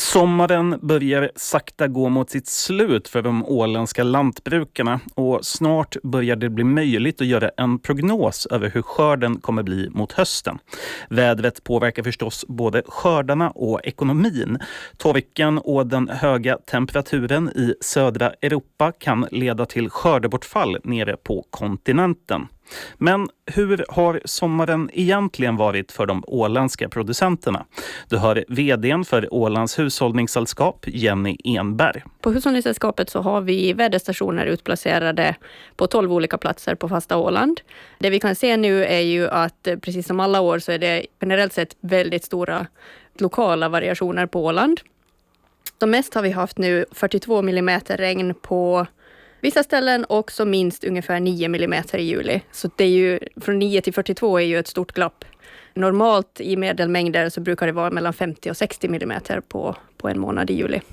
Sommaren börjar sakta gå mot sitt slut för de åländska lantbrukarna och snart börjar det bli möjligt att göra en prognos över hur skörden kommer bli mot hösten. Vädret påverkar förstås både skördarna och ekonomin. Torkan och den höga temperaturen i södra Europa kan leda till skördebortfall nere på kontinenten. Men hur har sommaren egentligen varit för de åländska producenterna? Du hör vd:n för Ålands hushållningssällskap, Jenny Enberg. På hushållningssällskapet så har vi väderstationer utplacerade på 12 olika platser på fasta Åland. Det vi kan se nu är ju att precis som alla år så är det generellt sett väldigt stora lokala variationer på Åland. Som mest har vi haft nu 42 millimeter regn på vissa ställen och så minst ungefär 9 millimeter i juli. Så det är ju, från 9 till 42 är ju ett stort glapp. Normalt i medelmängder så brukar det vara mellan 50 och 60 millimeter på en månad i juli.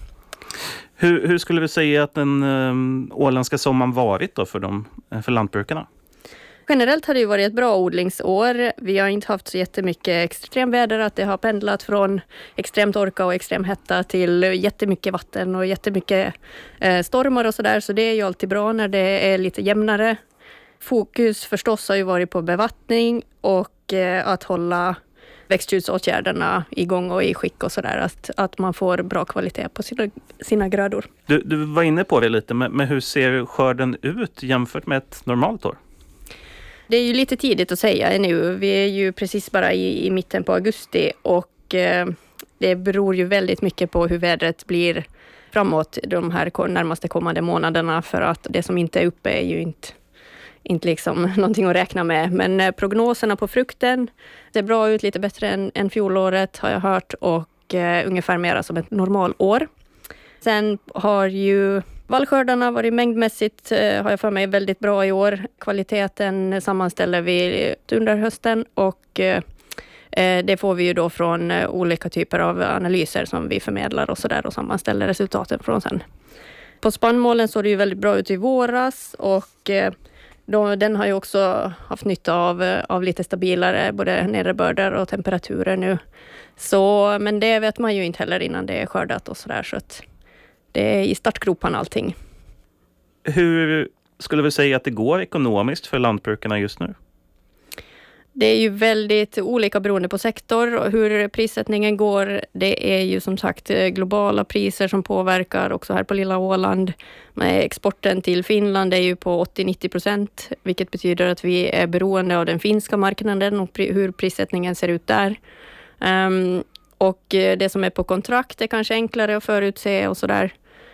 Hur skulle vi säga att den åländska sommaren varit då för lantbrukarna? Generellt har det ju varit ett bra odlingsår. Vi har inte haft så jättemycket extremväder, att det har pendlat från extrem torka och extrem hetta till jättemycket vatten och jättemycket stormar och sådär. Så det är ju alltid bra när det är lite jämnare. Fokus förstås har ju varit på bevattning och att hålla växtskyddsåtgärderna igång och i skick och sådär. Att man får bra kvalitet på sina grödor. Du var inne på det lite, men hur ser skörden ut jämfört med ett normalt år? Det är ju lite tidigt att säga nu. Vi är ju precis bara i mitten på augusti och det beror ju väldigt mycket på hur vädret blir framåt de här närmaste kommande månaderna, för att det som inte är uppe är ju inte liksom någonting att räkna med. Men prognoserna på frukten ser bra ut, lite bättre än fjolåret har jag hört, och ungefär mera som ett normalår. Sen har ju vallskördarna varit mängdmässigt, har jag för mig, väldigt bra i år. Kvaliteten sammanställer vi under hösten och det får vi ju då från olika typer av analyser som vi förmedlar och sådär och sammanställer resultaten från sen. På spannmålen såg det ju väldigt bra ut i våras, och den har ju också haft nytta av lite stabilare både nederbörder och temperaturer nu. Men det vet man ju inte heller innan det är skördat och sådär, så att det är i startgropan allting. Hur skulle vi säga att det går ekonomiskt för lantbrukarna just nu? Det är ju väldigt olika beroende på sektor och hur prissättningen går. Det är ju som sagt globala priser som påverkar också här på lilla Åland. Exporten till Finland är ju på 80-90%, vilket betyder att vi är beroende av den finska marknaden och hur prissättningen ser ut där. Och det som är på kontrakt är kanske enklare att förutse och sådär.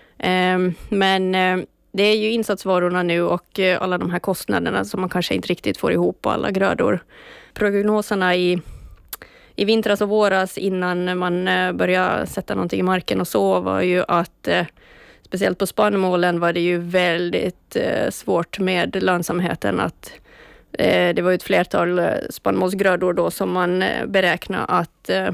Men det är ju insatsvarorna nu och alla de här kostnaderna som man kanske inte riktigt får ihop på alla grödor. Prognoserna i vintras och våras innan man började sätta någonting i marken och så var ju att speciellt på spannmålen var det ju väldigt svårt med lönsamheten. Att det var ett flertal spannmålsgrödor då som man beräknar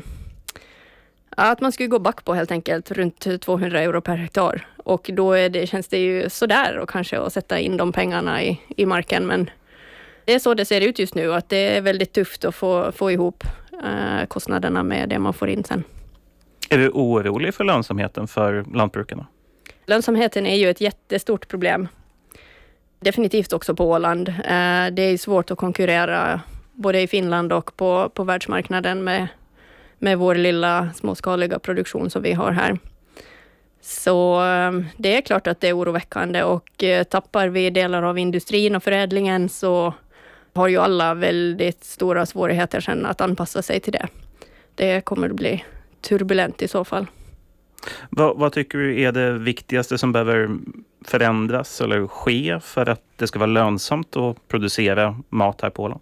att man skulle gå back på helt enkelt runt 200 euro per hektar. Och då känns det ju sådär och kanske att sätta in de pengarna i marken. Men det är så det ser ut just nu, att det är väldigt tufft att få ihop kostnaderna med det man får in sen. Är du orolig för lönsamheten för lantbrukarna? Lönsamheten är ju ett jättestort problem. Definitivt också på Åland. Det är svårt att konkurrera både i Finland och på världsmarknaden med vår lilla småskaliga produktion som vi har här. Så det är klart att det är oroväckande, och tappar vi delar av industrin och förädlingen så har ju alla väldigt stora svårigheter sen att anpassa sig till det. Det kommer att bli turbulent i så fall. Vad tycker du är det viktigaste som behöver förändras eller ske för att det ska vara lönsamt att producera mat här på Åland?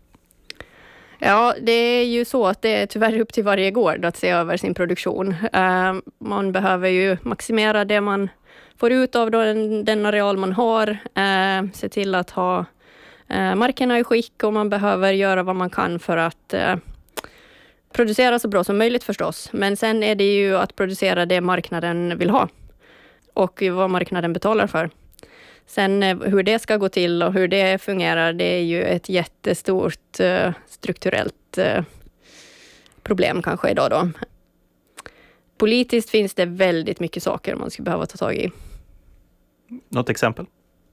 Ja, det är ju så att det är tyvärr upp till varje gård att se över sin produktion. Man behöver ju maximera det man får ut av den areal man har. Se till att ha markerna i skick, och man behöver göra vad man kan för att producera så bra som möjligt förstås. Men sen är det ju att producera det marknaden vill ha och vad marknaden betalar för. Sen hur det ska gå till och hur det fungerar, det är ju ett jättestort strukturellt problem kanske idag då. Politiskt finns det väldigt mycket saker man skulle behöva ta tag i. Något exempel?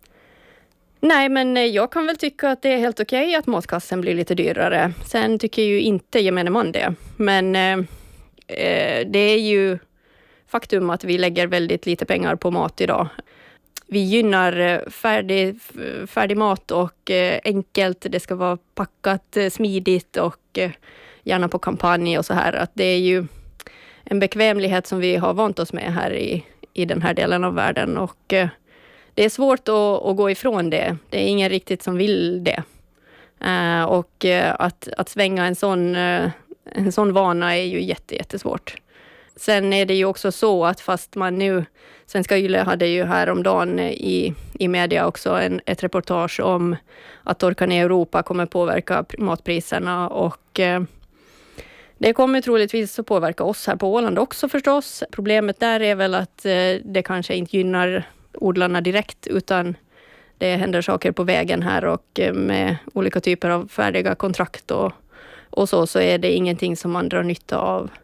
Nej, men jag kan väl tycka att det är helt okej att matkassen blir lite dyrare. Sen tycker ju inte gemene man det. Men det är ju faktum att vi lägger väldigt lite pengar på mat idag. Vi gynnar färdig mat och enkelt. Det ska vara packat smidigt och gärna på kampanj och så här. Att det är ju en bekvämlighet som vi har vant oss med här i den här delen av världen. Och det är svårt att gå ifrån det. Det är ingen riktigt som vill det. Och att svänga en sån vana är ju jättesvårt. Sen är det ju också så att fast man nu, Svenska Yle hade ju häromdagen i media också ett reportage om att torkan i Europa kommer påverka matpriserna och det kommer troligtvis att påverka oss här på Åland också förstås. Problemet där är väl att det kanske inte gynnar odlarna direkt utan det händer saker på vägen här och med olika typer av färdiga kontrakt och så är det ingenting som man drar nytta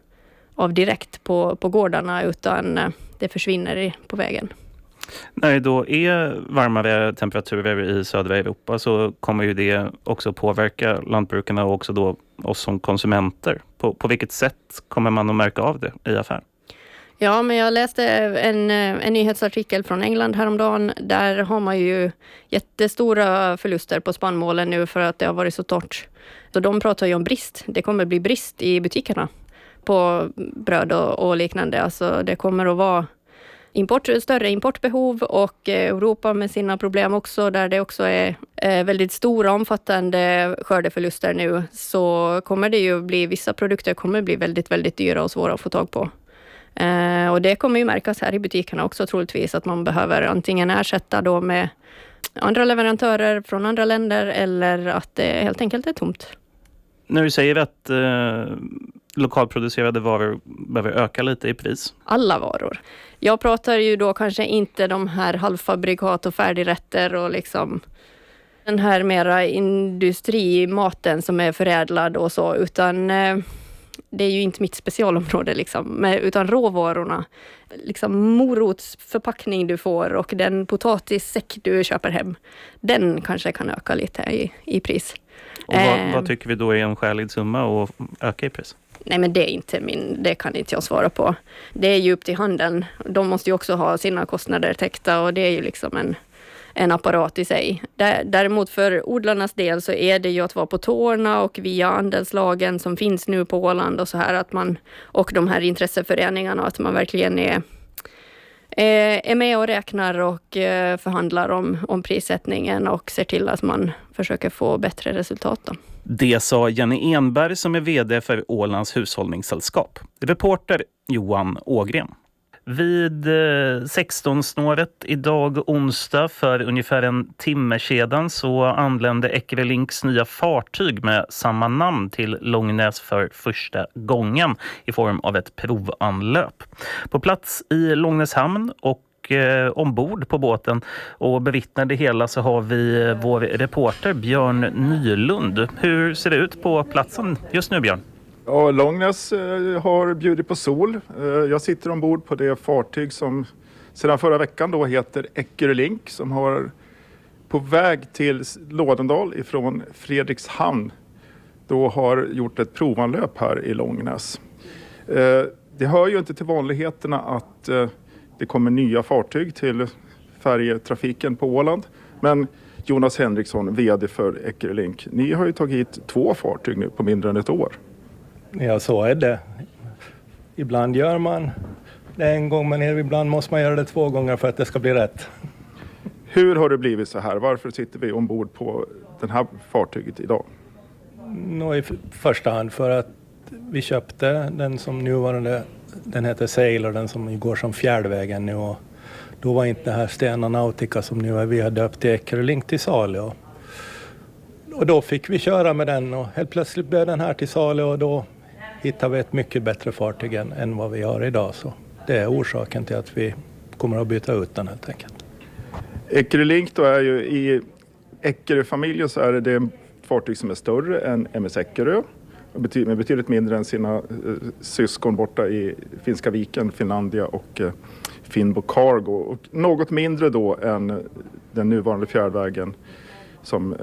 av direkt på gårdarna utan det försvinner på vägen. När det då är varmare temperaturer i södra Europa så kommer ju det också påverka lantbrukarna och också då oss som konsumenter. På vilket sätt kommer man att märka av det i affär? Ja, men jag läste en nyhetsartikel från England häromdagen. Där har man ju jättestora förluster på spannmålen nu för att det har varit så torrt. Så de pratar ju om brist. Det kommer bli brist i butikerna på bröd och liknande. Alltså det kommer att vara större importbehov och Europa med sina problem också där det också är väldigt stora omfattande skördeförluster nu så kommer det ju bli, vissa produkter kommer bli väldigt, väldigt dyra och svåra att få tag på. Och det kommer ju märkas här i butikerna också troligtvis att man behöver antingen ersätta då med andra leverantörer från andra länder eller att det helt enkelt är tomt. När du säger att lokalproducerade varor behöver öka lite i pris? Alla varor. Jag pratar ju då kanske inte de här halvfabrikat och färdigrätter och liksom den här mera industrimaten som är förädlad och så utan det är ju inte mitt specialområde liksom, utan råvarorna. Liksom morotsförpackning du får och den potatissäck du köper hem. Den kanske kan öka lite i pris. Och vad tycker vi då är en skälig summa att öka i pris? Nej, men det är inte det kan inte jag svara på. Det är ju upp till handeln. De måste ju också ha sina kostnader täckta och det är ju liksom en apparat i sig. Däremot för odlarnas del så är det ju att vara på tårna och via andelslagen som finns nu på Åland och så här att man och de här intresseföreningarna att man verkligen är med och räknar och förhandlar om prissättningen och ser till att man försöker få bättre resultat då. Det sa Jenny Enberg som är vd för Ålands hushållningssällskap. Reporter Johan Ågren. Vid 16-snåret idag onsdag för ungefär en timme sedan så anlände Eckerölinks nya fartyg med samma namn till Långnäs för första gången i form av ett provanlöp. På plats i Långnäs hamn och ombord på båten och bevittnar det hela så har vi vår reporter Björn Nylund. Hur ser det ut på platsen just nu, Björn? Ja, Långnäs har bjudit på sol. Jag sitter ombord på det fartyg som sedan förra veckan då heter Eckerölink som har på väg till Lådendal ifrån Fredrikshamn då har gjort ett provanlöp här i Långnäs. Det hör ju inte till vanligheterna att det kommer nya fartyg till färjetrafiken på Åland. Men Jonas Henriksson, vd för Eckerölink, ni har ju tagit hit 2 fartyg nu på mindre än ett år. Ja, så är det. Ibland gör man det en gång, men ibland måste man göra det 2 gånger för att det ska bli rätt. Hur har det blivit så här? Varför sitter vi ombord på det här fartyget idag? Nå, i första hand för att vi köpte den som nuvarande, den heter Sailor, den som går som Fjärdvägen nu. Och då var inte det här Stena Nautica som nu är vi har döpt till Eckerölink till salu. Och då fick vi köra med den och helt plötsligt blev den här till salu och då hittade vi ett mycket bättre fartyg än vad vi har idag. Så det är orsaken till att vi kommer att byta ut den helt enkelt. Eckerölink då är ju i Eckerö-familjen så är det fartyg som är större än MS Eckerö. betydligt mindre än sina syskon borta i Finska viken, Finlandia och Finnbo Cargo. Och något mindre då än den nuvarande fjärdvägen som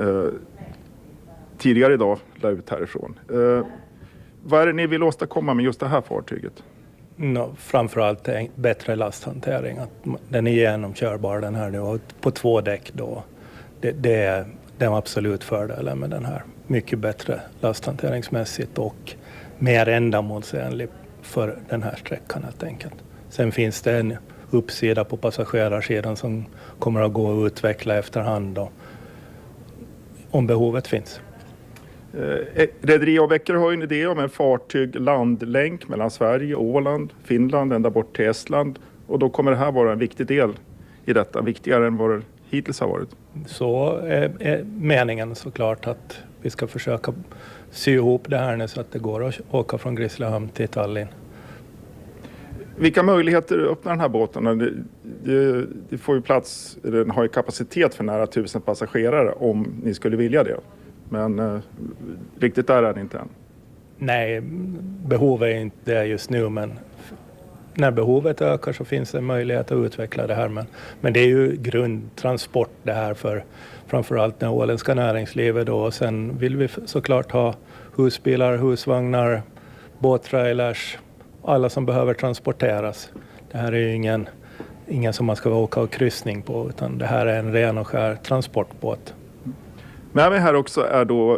tidigare idag la ut härifrån. Vad är det ni vill åstadkomma med just det här fartyget? Framförallt en bättre lasthantering. Att den är genomkörbar den här nu och på 2 däck då. Det är den absolut fördelen med den här. Mycket bättre lasthanteringsmässigt och mer ändamålsenlig för den här sträckan helt enkelt. Sen finns det en uppsida på passagerarsidan som kommer att gå att utveckla efterhand då, om behovet finns. Rederi och Vecker har ju en idé om en fartyg-landlänk mellan Sverige, Åland, Finland, ända bort till Estland. Och då kommer det här vara en viktig del i detta, viktigare än vad det hittills har varit. Så är meningen såklart att vi ska försöka sy ihop det här nu så att det går att åka från Grisslehamn till Tallinn. Vilka möjligheter öppnar den här båten? Det får ju plats, den har ju kapacitet för nära 1000 passagerare om ni skulle vilja det. Men riktigt där är det inte än. Nej, behovet är inte det just nu, men när behovet ökar så finns det möjlighet att utveckla det här. Men det är ju grundtransport det här för framförallt det åländska näringslivet då. Och sen vill vi såklart ha husbilar, husvagnar, båttrailers, alla som behöver transporteras. Det här är ju ingen som man ska åka och kryssning på, utan det här är en ren och skär transportbåt. Med mig här också är då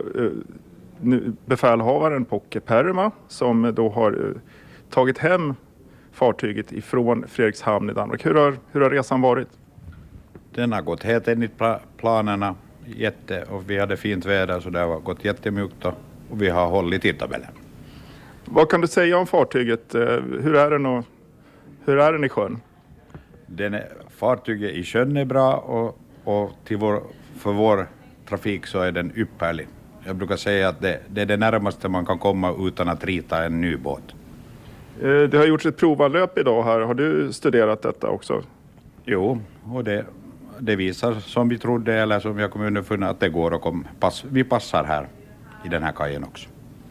befälhavaren Pocke Perma som då har tagit hem fartyget ifrån Fredrikshamn i Danmark. Hur har resan varit? Den har gått helt enligt planerna och vi hade fint väder så det har gått jättemjukt och vi har hållit tidtabellen. Vad kan du säga om fartyget? Hur är den i sjön? Fartyget i sjön är bra och för vår trafik så är den ypperlig. Jag brukar säga att det är det närmaste man kan komma utan att rita en ny båt. Det har gjorts ett provanlöp idag här. Har du studerat detta också? Jo, och det visar som vi trodde eller som jag kom underfund att det går och vi passar här i den här kajen också.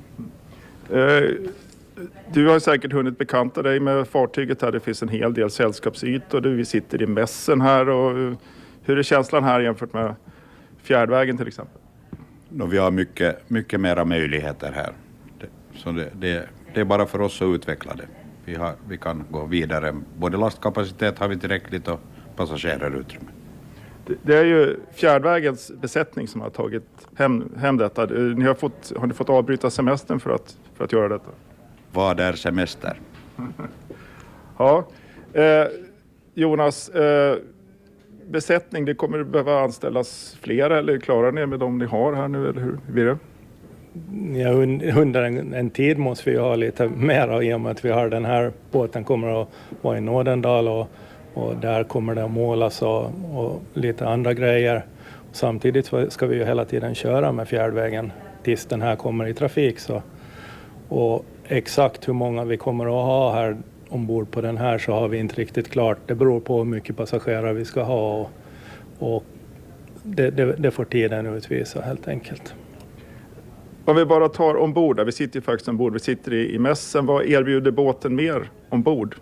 Du har säkert hunnit bekanta dig med fartyget här. Det finns en hel del sällskapsytor. Vi sitter i mässen här. Och hur är känslan här jämfört med fjärdvägen till exempel? Vi har mycket mera möjligheter här. Så det är bara för oss att utveckla det. Vi kan gå vidare. Både lastkapacitet har vi tillräckligt och passagerarutrymme. Det är ju fjärdvägens besättning som har tagit hem detta. Har ni fått avbryta semestern för att göra detta? Vad är semester? Ja. Jonas, besättning, det kommer behöva anställas fler eller klarar ni med dem ni har här nu eller hur blir det? Ja, under en tid måste vi ha lite mer i och med att vi har den här båten kommer att vara i Nådendal och där kommer det att målas och lite andra grejer. Samtidigt ska vi ju hela tiden köra med fjärdvägen tills den här kommer i trafik. Och exakt hur många vi kommer att ha här ombord på den här så har vi inte riktigt klart. Det beror på hur mycket passagerare vi ska ha och det får tiden utvisa helt enkelt. Om vi bara tar ombord där, vi sitter ju faktiskt ombord, vi sitter i mässen. Vad erbjuder båten mer ombord?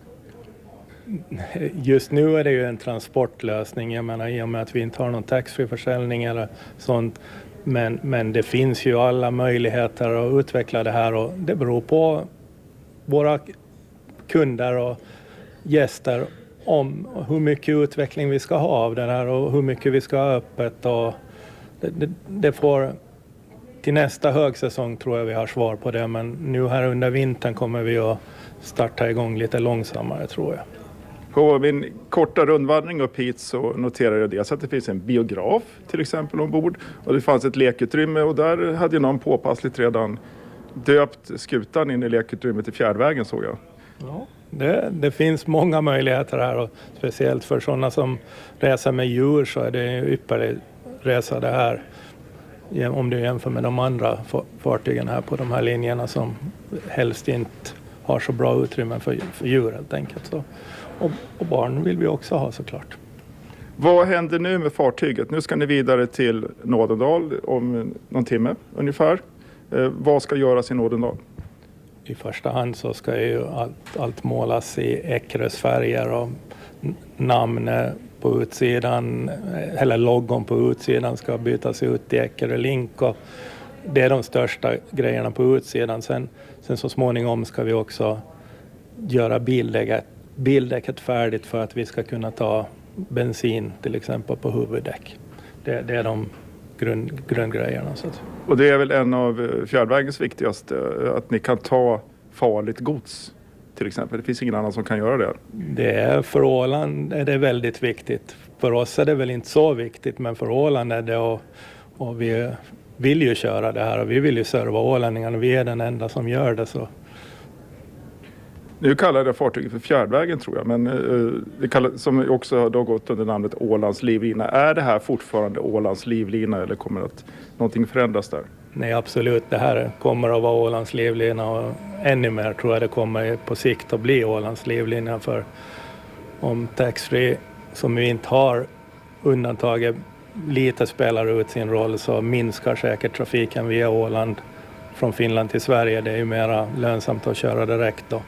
Just nu är det ju en transportlösning, jag menar i och med att vi inte har någon taxfree-försäljning eller sånt. Men det finns ju alla möjligheter att utveckla det här och det beror på våra kunder och gäster om hur mycket utveckling vi ska ha av den här och hur mycket vi ska ha öppet. Och det får till nästa högsäsong tror jag vi har svar på det, men nu här under vintern kommer vi att starta igång lite långsammare tror jag. På min korta rundvandring upp hit så noterade jag dels att det finns en biograf till exempel ombord och det fanns ett lekutrymme och där hade någon påpassligt redan döpt skutan in i lekutrymmet i fjärdvägen såg jag. Ja, det finns många möjligheter här och speciellt för sådana som reser med djur så är det en ypperlig resa det här. Om du jämför med de andra fartygen här på de här linjerna som helst inte har så bra utrymme för djur helt enkelt. Så. Och barn vill vi också ha såklart. Vad händer nu med fartyget? Nu ska ni vidare till Nådendal om någon timme ungefär. Vad ska göras i Nådendal? I första hand så ska ju allt målas i Eckerös färger och namnet på utsidan, eller logon på utsidan ska bytas ut till Eckerö Link, och det är de största grejerna på utsidan. Sen så småningom ska vi också göra bildäcket färdigt för att vi ska kunna ta bensin till exempel på huvuddäck. Det är de grundgrejerna. Och det är väl en av fjärdvägens viktigaste, att ni kan ta farligt gods till exempel. Det finns ingen annan som kan göra det. Det är för Åland är det väldigt viktigt. För oss är det väl inte så viktigt, men för Åland är det, och vi vill ju köra det här och vi vill ju serva ålänningarna. Vi är den enda som gör det så. Nu kallar det fartyget för fjärdvägen tror jag, men det kallar, som också har gått under namnet Ålands livlina. Är det här fortfarande Ålands livlina eller kommer att någonting förändras där? Nej, absolut. Det här kommer att vara Ålands livlina, och ännu mer tror jag det kommer på sikt att bli Ålands livlina, för om taxfree som vi inte har undantaget lite spelar ut sin roll så minskar säkert trafiken via Åland från Finland till Sverige. Det är ju mera lönsamt att köra direkt då.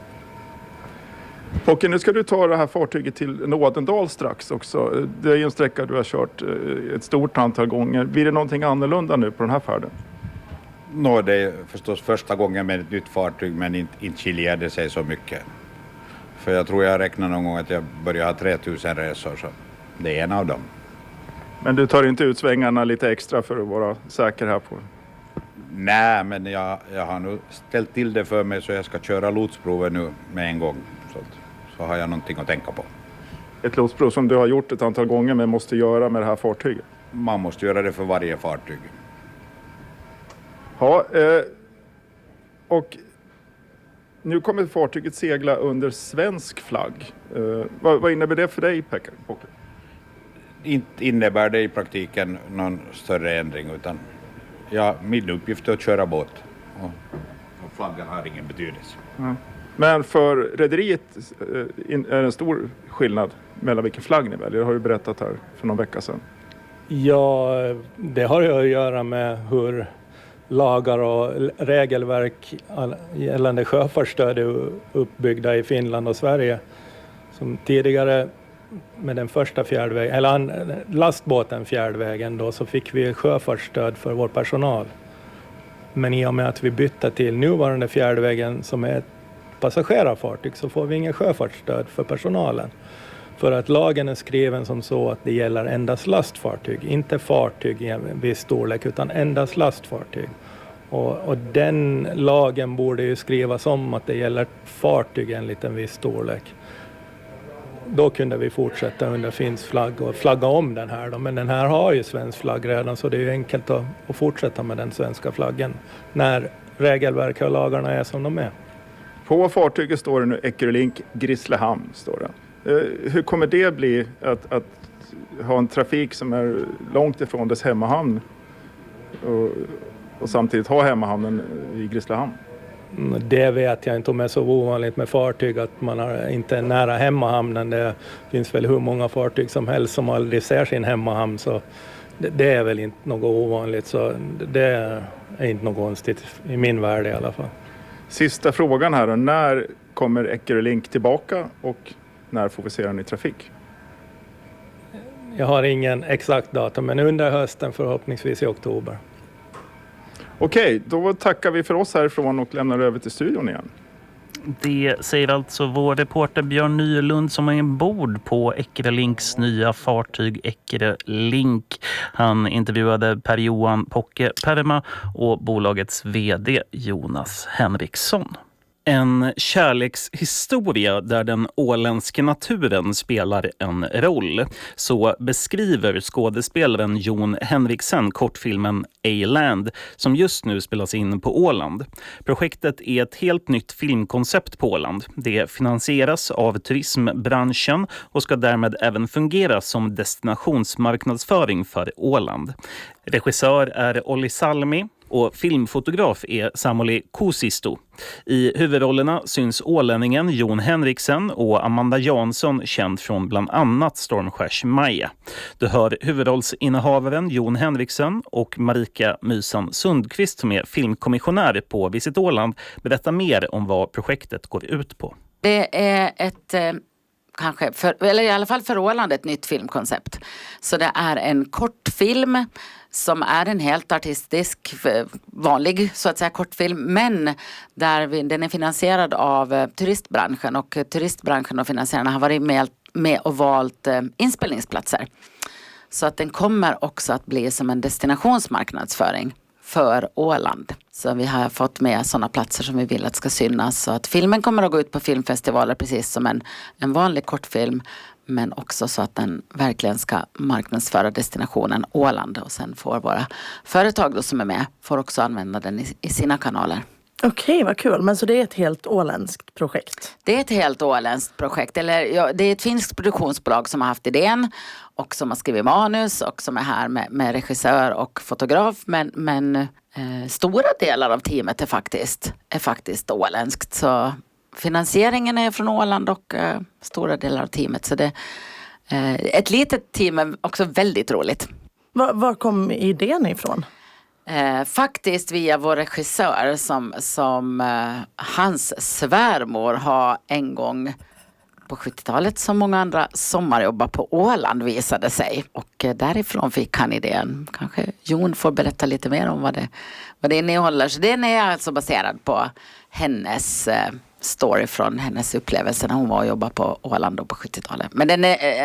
Och nu ska du ta det här fartyget till Nådendal strax också. Det är ju en sträcka du har kört ett stort antal gånger. Blir det någonting annorlunda nu på den här färden? Det är förstås första gången med ett nytt fartyg, men inte skiljer det sig så mycket. För jag tror jag räknar någon gång att jag börjar ha 3000 resor, så det är en av dem. Men du tar inte ut svängarna lite extra för att vara säker här på? Nej, men jag har nu ställt till det för mig så jag ska köra lotsprovet nu med en gång. Så har jag någonting att tänka på. Ett lotsprov som du har gjort ett antal gånger men måste göra med det här fartyget? Man måste göra det för varje fartyg. Ja, och nu kommer fartyget segla under svensk flagg. Vad innebär det för dig, Pekka? Inte innebär det i praktiken någon större ändring, utan min uppgift är att köra båt. Och flaggan har ingen betydelse. Ja. Men för rederiet är det en stor skillnad mellan vilken flagg ni väljer. Det har du berättat här för någon vecka sedan. Ja, det har ju att göra med hur lagar och regelverk gällande sjöfartsstöd är uppbyggda i Finland och Sverige. Som tidigare med den första fjärdvägen, eller lastbåten fjärdvägen då, så fick vi sjöfartsstöd för vår personal. Men i och med att vi bytte till nuvarande fjärdvägen som är ett passagerarfartyg så får vi ingen sjöfartsstöd för personalen. För att lagen är skriven som så att det gäller endast lastfartyg, inte fartyg i en viss storlek utan endast lastfartyg. Och den lagen borde ju skrivas om att det gäller fartyg enligt en viss storlek. Då kunde vi fortsätta under finsk flagg och flagga om den här då. Men den här har ju svensk flagg redan, så det är ju enkelt att fortsätta med den svenska flaggen när regelverk och lagarna är som de är. På fartyget står det nu Eckerö Link Grisslehamn står det. Hur kommer det bli att ha en trafik som är långt ifrån dess hemmahamn och samtidigt ha hemmahamnen i Grisslehamn? Det vet jag inte om det är så ovanligt med fartyg att man inte är nära hemmahamnen. Det finns väl hur många fartyg som helst som aldrig ser sin hemmahamn, så det är väl inte något ovanligt, så det är inte något konstigt i min värld i alla fall. Sista frågan här då. När kommer Eckerö Link tillbaka och när får vi se den i trafik? Jag har ingen exakt datum, men under hösten, förhoppningsvis i oktober. Okej, då tackar vi för oss härifrån och lämnar över till studion igen. Det säger alltså vår reporter Björn Nylund som är ombord på Eckerö Links nya fartyg Eckerö Link. Han intervjuade Per-Johan Pocke Perma och bolagets vd Jonas Henriksson. En kärlekshistoria där den åländska naturen spelar en roll. Så beskriver skådespelaren Jon Henriksen kortfilmen A-Land som just nu spelas in på Åland. Projektet är ett helt nytt filmkoncept på Åland. Det finansieras av turismbranschen och ska därmed även fungera som destinationsmarknadsföring för Åland. Regissör är Olli Salmi. Och filmfotograf är Samuli Kuusisto. I huvudrollerna syns ålänningen Jon Henriksen och Amanda Jansson, känd från bland annat Stormskärs Maja. Du hör huvudrollsinnehavaren Jon Henriksen och Marika Mysan Sundqvist som är filmkommissionär på Visit Åland berätta mer om vad projektet går ut på. Det är ett kanske, eller i alla fall för Åland, ett nytt filmkoncept. Så det är en kortfilm som är en helt artistisk, vanlig så att säga kortfilm, men där den är finansierad av turistbranschen, och turistbranschen och finansiärerna har varit med och valt inspelningsplatser. Så att den kommer också att bli som en destinationsmarknadsföring för Åland. Så vi har fått med sådana platser som vi vill att ska synas. Så att filmen kommer att gå ut på filmfestivaler precis som en vanlig kortfilm. Men också så att den verkligen ska marknadsföra destinationen Åland. Och sen får våra företag då som är med får också använda den i sina kanaler. Okej, vad kul. Men så det är ett helt åländskt projekt? Det är ett helt åländskt projekt. Eller, ja, det är ett finskt produktionsbolag som har haft idén och som har skrivit manus och som är här med regissör och fotograf. Men stora delar av teamet är faktiskt åländskt. Så finansieringen är från Åland och stora delar av teamet. Så det ett litet team är också väldigt roligt. Var kom idén ifrån? Faktiskt via vår regissör som hans svärmor har en gång på 70-talet som många andra sommarjobbar på Åland visade sig. Och därifrån fick han idén. Kanske Jon får berätta lite mer om vad det innehåller. Så den är alltså baserad på hennes story från hennes upplevelse när hon var och jobbade på Åland på 70-talet. Men den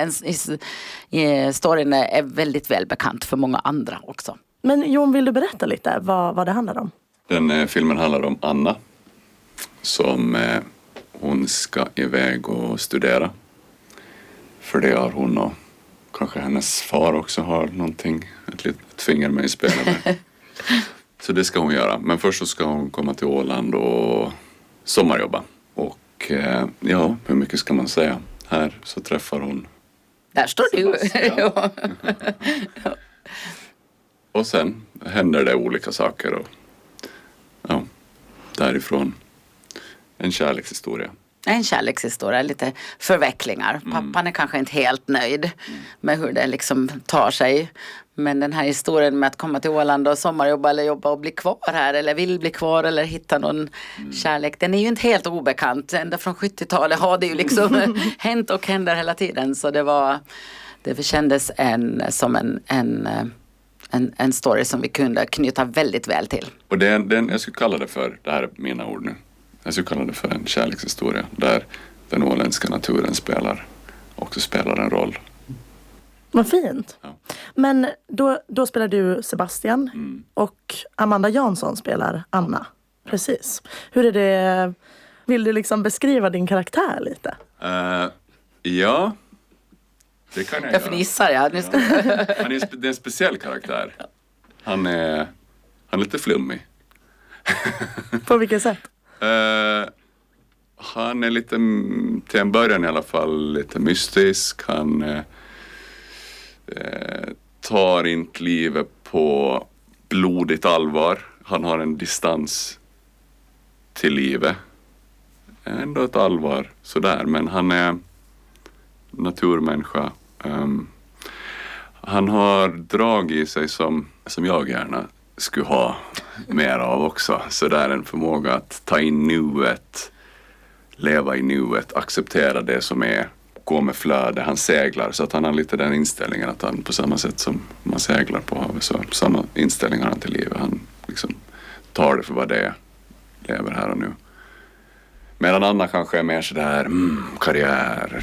storyn är väldigt välbekant för många andra också. Men Jon, vill du berätta lite vad det handlar om? Den filmen handlar om Anna som hon ska iväg och studera. För det har hon, och kanske hennes far också har någonting, ett litet finger med i spelet. Så det ska hon göra. Men först så ska hon komma till Åland och sommarjobba. Och ja, hur mycket ska man säga? Här så träffar hon... Där står du. Ja. Och sen händer det olika saker och ja, därifrån en kärlekshistoria. En kärlekshistoria, lite förvecklingar. Pappan är kanske inte helt nöjd med hur det liksom tar sig. Men den här historien med att komma till Åland och sommarjobba eller jobba och bli kvar här eller vill bli kvar eller hitta någon kärlek, den är ju inte helt obekant. Ända från 70-talet har det ju liksom hänt och händer hela tiden. Så det kändes som en story som vi kunde knyta väldigt väl till. Och jag skulle kalla det för, det här är mina ord nu, jag skulle kalla det för en kärlekshistoria där den åländska naturen spelar en roll. Vad fint. Ja. Men då spelar du Sebastian och Amanda Jansson spelar Anna. Precis. Hur är det, vill du liksom beskriva din karaktär lite? Ja, det kan jag göra. Jag fnissar, ja. Det är en speciell karaktär. Han är lite flummig. På vilket sätt? Han är lite, till en början i alla fall, lite mystisk. Han tar inte livet på blodigt allvar. Han har en distans till livet. Ändå ett allvar sådär, men han är naturmänniska. Han har drag i sig som jag gärna skulle ha mer av också. Så där en förmåga att ta in nuet, leva i nuet, acceptera det som är, gå med flöde. Han seglar, så att han har lite den inställningen att han på samma sätt som man seglar på havet, så samma inställning har han till livet. Han liksom tar det för vad det är, lever här och nu. Medan Anna kanske är mer sådär, karriär,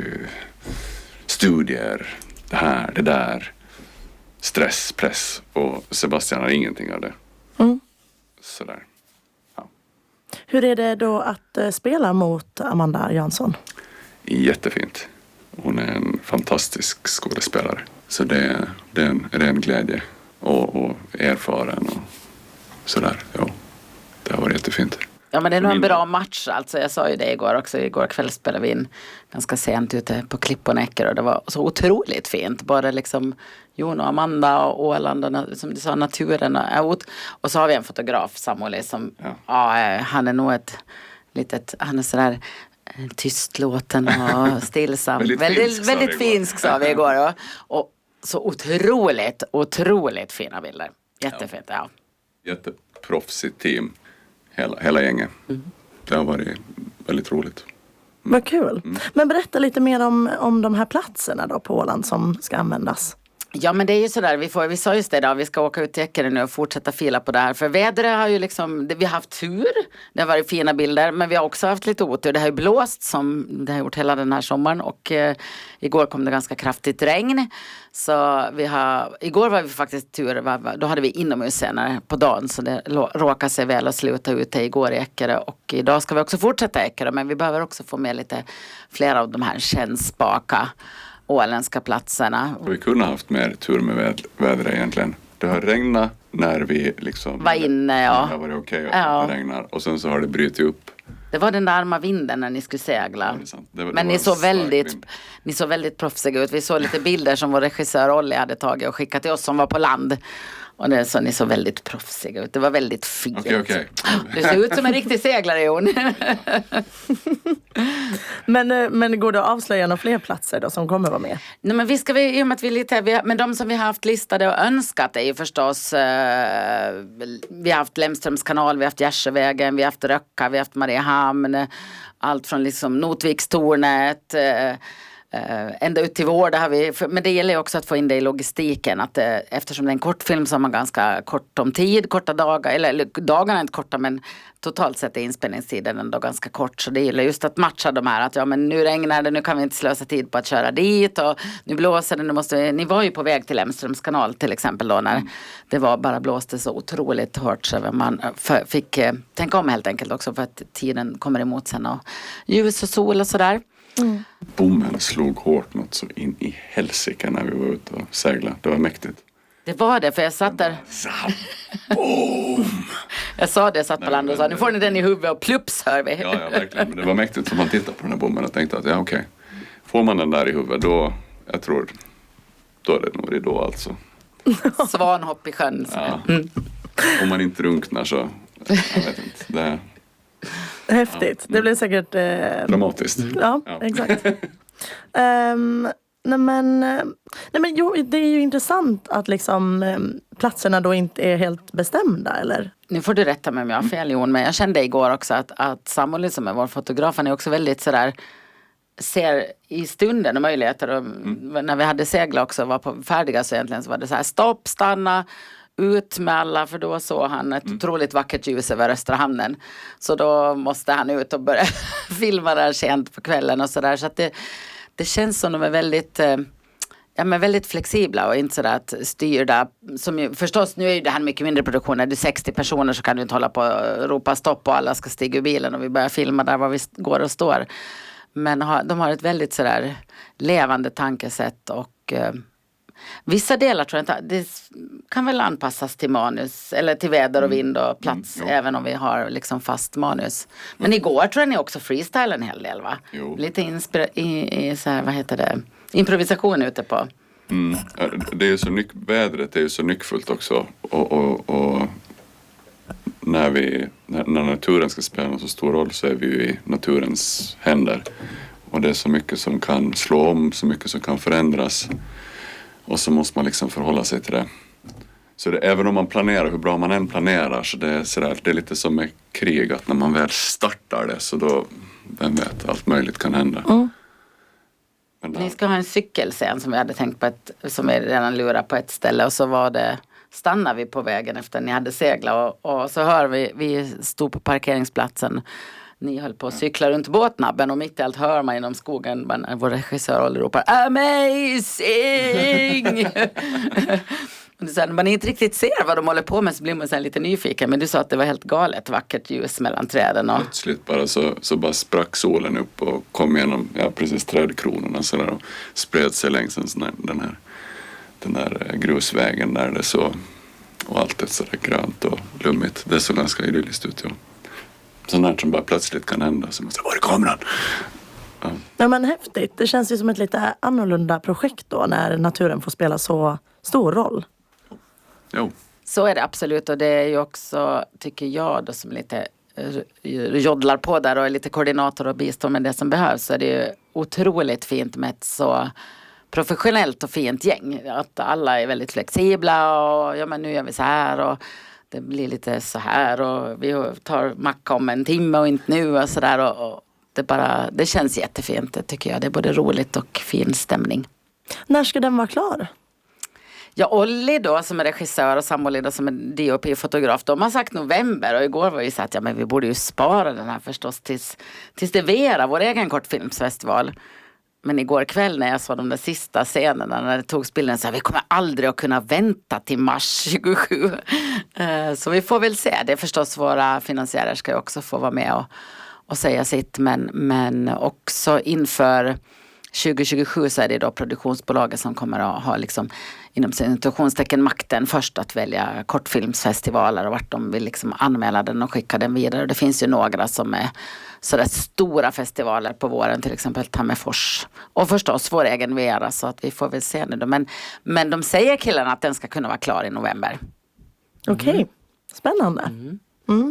studier, det här, det där, stress, press, och Sebastian har ingenting av det. Sådär. Ja. Hur är det då att spela mot Amanda Jansson? Jättefint. Hon är en fantastisk skådespelare. Så det är en glädje och erfaren och sådär. Ja, det har varit jättefint. Ja, men det är nog en bra match. Alltså, jag sa ju det igår också. Igår kväll spelade vi in ganska sent ute på Klippan Eker och det var så otroligt fint. Bara liksom Jon och Amanda och Åland och som du sa, naturen och så har vi en fotograf, Samuel, som han är nog ett litet, han är sådär tystlåten och stillsam. väldigt finsk sa vi igår. Och så otroligt fina bilder. Jättefint, ja. Jätteproffsigt team. Hela gänget. Det har varit väldigt roligt. Vad kul. Men berätta lite mer om de här platserna då på Åland som ska användas. Ja, men det är ju sådär, vi sa just det idag, vi ska åka ut till Eckerö nu och fortsätta fila på det här. För vädret har ju liksom, vi har haft tur, det har varit fina bilder, men vi har också haft lite otur. Det har ju blåst som det har gjort hela den här sommaren och igår kom det ganska kraftigt regn. Så igår var vi faktiskt tur, då hade vi inomhusscener på dagen så det råkade sig väl att sluta ute igår i Eckerö. Och idag ska vi också fortsätta Eckerö, men vi behöver också få med lite fler av de här kännspaka åländska platserna. Vi kunde ha haft mer tur med vädret egentligen. Det har regnat när vi liksom var inne, ja. Det har varit okej att det regnar och sen så har det brutit upp. Det var den där arma vinden när ni skulle segla. Men ni såg väldigt proffsiga ut. Vi såg lite bilder som vår regissör Olli hade tagit och skickat till oss som var på land. Och det så ni såg väldigt proffsiga ut. Det var väldigt fint. Okej. Du ser ut som en riktig seglare, Jon. Men går det att avslöja några fler platser då som kommer vara med? Nej, men i och med att men de som vi har haft listade och önskat är ju förstås vi har haft Lemströms kanal, vi har haft Gärsjövägen, vi har haft Röcka, vi har haft Mariehamn, allt från liksom Notvikstornet ända ut till vår, det har vi, men det gäller också att få in det i logistiken att eftersom det är en kortfilm så har man ganska kort om tid, korta dagar, eller dagarna är inte korta men totalt sett är inspelningstiden ändå ganska kort, så det gäller just att matcha de här att ja men nu regnar det, nu kan vi inte slösa tid på att köra dit och nu blåser det, ni var ju på väg till Lemströms kanal till exempel då när det bara blåste så otroligt hårt så man fick tänka om helt enkelt också för att tiden kommer emot sen och ljus och sol och sådär. Bommen slog hårt något så in i helsike när vi var ute och seglade. Det var mäktigt. Det var det, för jag satt där. Jag sa det, jag satt på land och sa, nu får ni den i huvudet och plups hör vi. Ja, verkligen. Men det var mäktigt som man tittade på den här bommen och tänkte att ja okej. Får man den där i huvudet då, jag tror, då är det nog ridå alltså. Svanhopp i sjön. Ja. Om man inte drunknar så, jag vet inte, det häftigt. Det blir säkert dramatiskt. Ja. Exakt. Nej men jo, det är ju intressant att liksom platserna då inte är helt bestämda, eller? Nu får du rätta mig om jag har fel, Jon, men jag kände igår också att Samuel som är vår fotograf, han är också väldigt sådär, ser i stunden och möjligheter och när vi hade seglat också var på färdiga så egentligen så var det så här, stopp, stanna, ut med alla, för då såg han ett otroligt vackert ljus över Östra hamnen. Så då måste han ut och börja filma där sent på kvällen och sådär. Så att det känns som de är väldigt, väldigt flexibla och inte sådär att styrda. Som ju, förstås, nu är ju det här mycket mindre produktion. När det är 60 personer så kan du inte hålla på och ropa stopp och alla ska stiga ur bilen och vi börjar filma där var vi går och står. Men de har ett väldigt sådär levande tankesätt och vissa delar tror jag inte, det kan väl anpassas till manus eller till väder och vind och plats även om vi har liksom fast manus. Men igår tror jag ni också freestyle en hel del, va? Jo. Lite så här, vad heter det? Improvisation ute på. Det är ju så vädret är ju så nyckfullt också och när naturen ska spela en så stor roll så är vi ju i naturens händer och det är så mycket som kan slå om, så mycket som kan förändras. Och så måste man liksom förhålla sig till det. Så även om man planerar, hur bra man än planerar, så det är lite som med krig, att när man väl startar det så då, vem vet, allt möjligt kan hända. Ni ska ha en cykelscen som vi hade tänkt på, som är redan lurat på ett ställe och så stannar vi på vägen efter ni hade seglat och så hör vi stod på parkeringsplatsen. Ni höll på att cykla runt båtnabben och mitt i allt hör man inom skogen vår regissör ropar amazing! Och så här, när man inte riktigt ser vad de håller på med så blir man så här lite nyfiken. Men du sa att det var helt galet vackert ljus mellan träden. Och plötsligt bara så bara sprack solen upp och kom igenom precis trädkronorna så där, och spred sig längs den här grusvägen där det så och allt är så där grönt och lummigt. Det såg ganska idylliskt ut, ja. Sånt där som bara plötsligt kan hända. Så man säger, var är kameran? Ja, men häftigt. Det känns ju som ett lite annorlunda projekt då när naturen får spela så stor roll. Jo. Så är det absolut, och det är ju också, tycker jag då, som lite joddlar på där och är lite koordinator och bistår med det som behövs, så är det ju otroligt fint med ett så professionellt och fint gäng. Att alla är väldigt flexibla och ja, men nu gör vi så här och det blir lite så här och vi tar macka om en timme och inte nu och sådär, och det känns jättefint, det tycker jag. Det är både roligt och fin stämning. När ska den vara klar? Ja, Olli då som är regissör och Samuel då som är DOP-fotograf, de har sagt november, och igår var ju så att ja, men vi borde ju spara den här förstås tills det Vera, vår egen kortfilmsfestival. Men igår kväll när jag såg de där sista scenerna när det togs bilden, så vi kommer aldrig att kunna vänta till mars 27. Så vi får väl se. Det är förstås, våra finansiärer ska ju också få vara med och säga sitt, men också inför 2027 så är det då produktionsbolaget som kommer att ha liksom inom situationstecken makten först att välja kortfilmsfestivaler och vart de vill liksom anmäla den och skicka den vidare. Och det finns ju några som är sådär stora festivaler på våren, till exempel Tammerfors och förstås vår egen Vera, så att vi får väl se nu då. Men de säger killarna att den ska kunna vara klar i november. Okej, spännande. Mm.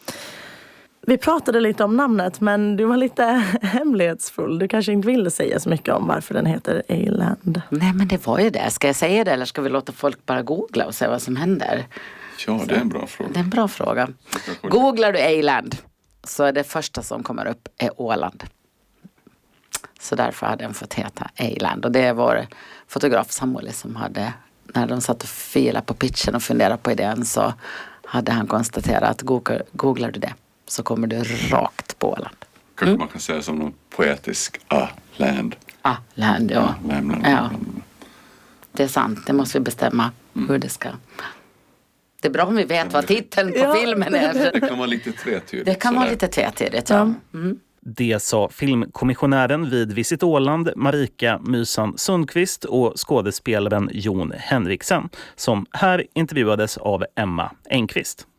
Vi pratade lite om namnet, men du var lite hemlighetsfull. Du kanske inte ville säga så mycket om varför den heter A-land. Nej, men det var ju det. Ska jag säga det eller ska vi låta folk bara googla och se vad som händer? Ja, det är en bra fråga. Det är en bra fråga. Googlar du A-land så är det första som kommer upp är Åland. Så därför hade den fått heta A-land. Och det är vår fotograf Samuel som hade, när de satt och filade på pitchen och funderade på idén, så hade han konstaterat att googlar du det så kommer du rakt på Åland. Kanske man kan säga som någon poetisk land. Land, ja. Ja. Det är sant, det måste vi bestämma hur det ska. Det är bra om vi vet vad titeln på filmen är. Det kan vara lite tvetydigt. Det kan vara lite tvetydigt, ja. Det sa filmkommissionären vid Visit Åland, Marika Mysan Sundqvist, och skådespelaren Jon Henriksen, som här intervjuades av Emma Engqvist.